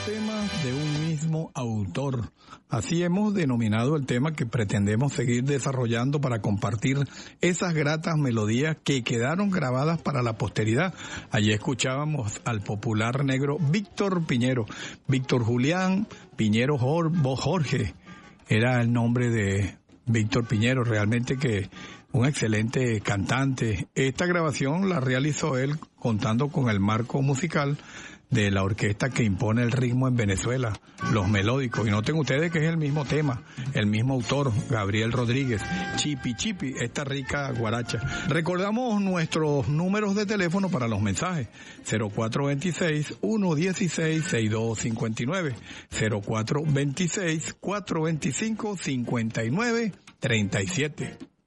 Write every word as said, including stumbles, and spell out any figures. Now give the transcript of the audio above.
temas de un mismo autor. Así hemos denominado el tema que pretendemos seguir desarrollando para compartir esas gratas melodías que quedaron grabadas para la posteridad. Allí escuchábamos al popular negro Víctor Piñero. Víctor Julián Piñero Jorge era el nombre de Víctor Piñero, realmente que un excelente cantante. Esta grabación la realizó él contando con el marco musical de la orquesta que impone el ritmo en Venezuela, Los Melódicos. Y noten ustedes que es el mismo tema, el mismo autor, Gabriel Rodríguez. Chipi Chipi, esta rica guaracha. Recordamos nuestros números de teléfono para los mensajes. cero cuatro dos seis, uno uno seis, seis dos cinco nueve, cero cuatro dos seis, cuatro dos cinco, cinco nueve tres siete.